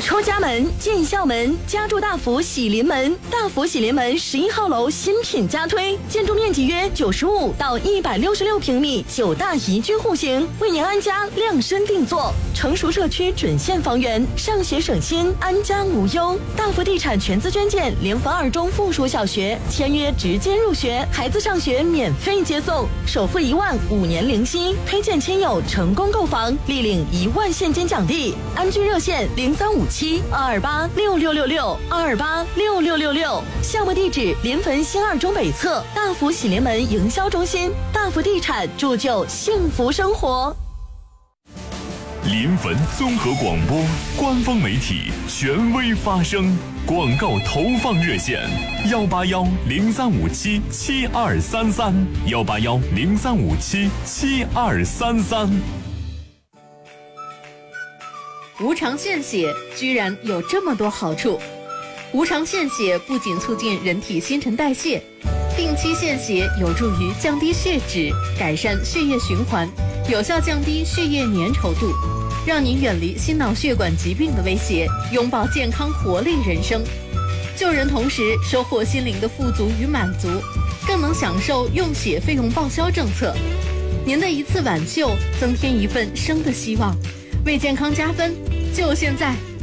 出家门，进校门，家住大福喜临门。大福喜临门11号楼新品加推，建筑面积约95到166平米，9大宜居户型，为您安家量身定做。成熟社区准现房源，上学省心，安家无忧。大福地产全资捐建联防二中附属小学，签约直接入学，孩子上学免费接送，首付1万，5年零息。推荐亲友成功购房，立领1万现金奖励。安居热线0357-228-6666，228-6666。项目地址：临汾新2中北侧大福喜临门营销中心。大福地产铸就幸福生活。 临汾综合广播官方媒体，权威发声。广告投放热线：181-0357-7233，181-0357-7233。 无偿献血居然有这么多好处。无偿献血不仅促进人体新陈代谢，定期献血有助于降低血脂，改善血液循环，有效降低血液粘稠度，让您远离心脑血管疾病的威胁，拥抱健康活力人生。救人同时收获心灵的富足与满足，更能享受用血费用报销政策。您的一次挽救增添一份生的希望，为健康加分，就现在。